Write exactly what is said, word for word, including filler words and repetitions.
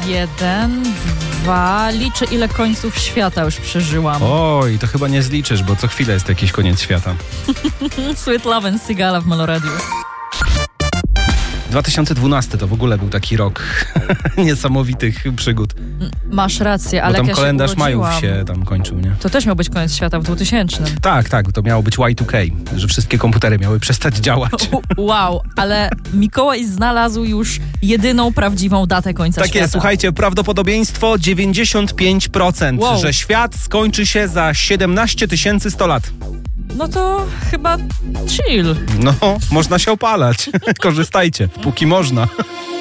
Jeden, dwa... Liczę, ile końców świata już przeżyłam. Oj, to chyba nie zliczysz, bo co chwilę jest jakiś koniec świata. Sweet Love and Sigala w Meloradiu. dwa tysiące dwunasty to w ogóle był taki rok niesamowitych przygód. Masz rację, ale bo tam jak ja kalendarz się urodziłam, Majów się tam kończył, nie? to też miał być koniec świata w dwutysięcznym. Tak, tak, to miało być Y dwa K, że wszystkie komputery miały przestać działać. Wow, ale Mikołaj znalazł już jedyną prawdziwą datę końca Tak świata. jest, słuchajcie, prawdopodobieństwo dziewięćdziesiąt pięć procent, Wow. że świat skończy się za siedemnaście tysięcy sto lat. No to chyba chill. No, można się opalać. Korzystajcie, póki można.